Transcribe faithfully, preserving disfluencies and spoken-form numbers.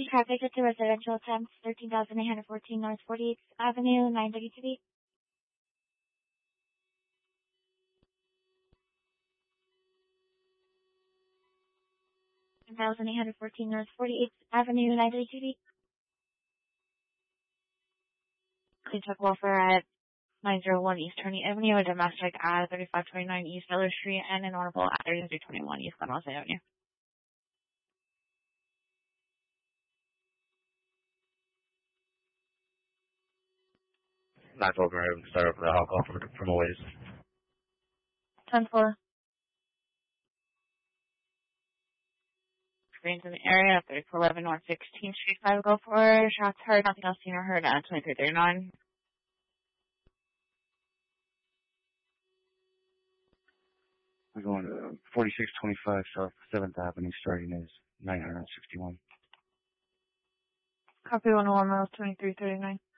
traffic at the residential attempts, thirteen thousand eight hundred fourteen North forty-eighth Avenue, nine thirty-two B. thirteen thousand eight hundred fourteen North forty-eighth Avenue, nine thirty-two B. Clean truck welfare at nine oh one East Turney Avenue, a domestic at thirty-five twenty-nine East Miller Street, and an honorable at thirty-three twenty-one East Glen Ross Avenue. Not over. I would start over the alcohol from, from a ways. ten four. Screens in the area, thirty-four eleven North sixteenth Street, five go for shots heard, nothing else seen or heard at twenty-three thirty-nine. We're going to forty-six twenty-five South seventh Avenue, starting is nine hundred sixty-one. Copy one oh one miles, twenty-three thirty-nine.